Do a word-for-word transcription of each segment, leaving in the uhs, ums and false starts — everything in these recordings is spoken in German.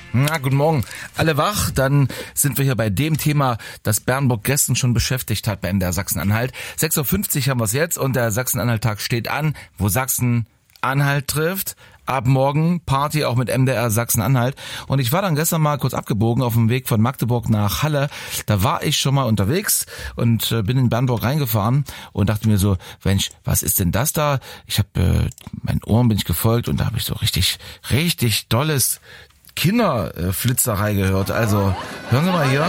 Na, guten Morgen. Alle wach? Dann sind wir hier bei dem Thema, das Bernburg gestern schon beschäftigt hat bei M D R Sachsen-Anhalt. sechs Uhr fünfzig haben wir es jetzt und der Sachsen-Anhalt-Tag steht an, wo Sachsen-Anhalt trifft. Ab morgen Party auch mit M D R Sachsen-Anhalt. Und ich war dann gestern mal kurz abgebogen auf dem Weg von Magdeburg nach Halle. Da war ich schon mal unterwegs und äh, bin in Bernburg reingefahren und dachte mir so, Mensch, was ist denn das da? Ich habe äh, meinen Ohren bin ich gefolgt und da habe ich so richtig, richtig dolles Kinderflitzerei gehört. Also, hören Sie mal hier.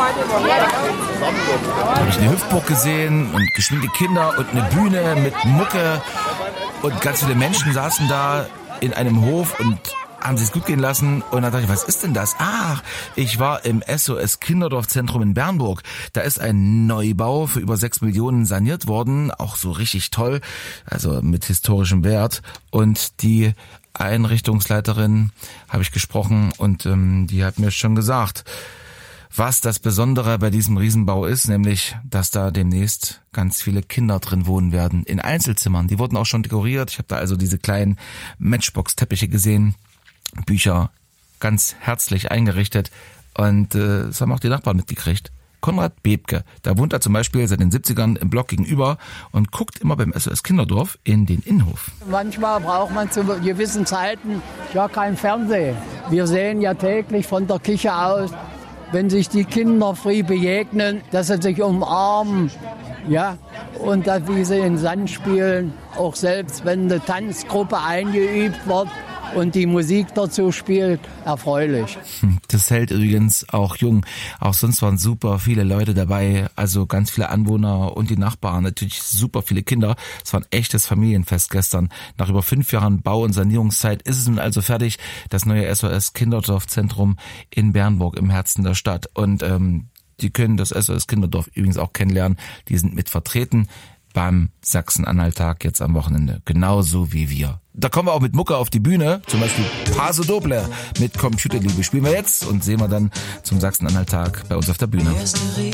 Da habe ich eine Hüpfburg gesehen und geschwinde Kinder und eine Bühne mit Mucke und ganz viele Menschen saßen da in einem Hof und haben sich es gut gehen lassen. Und dann dachte ich, was ist denn das? Ach, ich war im S O S Kinderdorfzentrum in Bernburg. Da ist ein Neubau für über sechs Millionen saniert worden. Auch so richtig toll. Also mit historischem Wert. Und die Einrichtungsleiterin habe ich gesprochen und ähm, die hat mir schon gesagt, was das Besondere bei diesem Riesenbau ist, nämlich, dass da demnächst ganz viele Kinder drin wohnen werden, in Einzelzimmern. Die wurden auch schon dekoriert. Ich habe da also diese kleinen Matchbox-Teppiche gesehen, Bücher, ganz herzlich eingerichtet. Und äh, das haben auch die Nachbarn mitgekriegt. Konrad Bebke, da wohnt er zum Beispiel seit den siebzigern im Block gegenüber und guckt immer beim S O S Kinderdorf in den Innenhof. Manchmal braucht man zu gewissen Zeiten ja kein Fernsehen. Wir sehen ja täglich von der Küche aus, wenn sich die Kinder früh begegnen, dass sie sich umarmen, ja, und dass wie sie in Sand spielen, auch selbst wenn eine Tanzgruppe eingeübt wird und die Musik dazu spielt, erfreulich. Das hält übrigens auch jung. Auch sonst waren super viele Leute dabei, also ganz viele Anwohner und die Nachbarn, natürlich super viele Kinder. Es war ein echtes Familienfest gestern. Nach über fünf Jahren Bau- und Sanierungszeit ist es nun also fertig, das neue S O S Kinderdorfzentrum in Bernburg im Herzen der Stadt. Und ähm, die können das S O S Kinderdorf übrigens auch kennenlernen. Die sind mit vertreten beim Sachsen-Anhalt-Tag jetzt am Wochenende. Genauso wie wir. Da kommen wir auch mit Mucke auf die Bühne. Zum Beispiel Paso Doble mit Computerliebe spielen wir jetzt und sehen wir dann zum Sachsen-Anhalt-Tag bei uns auf der Bühne.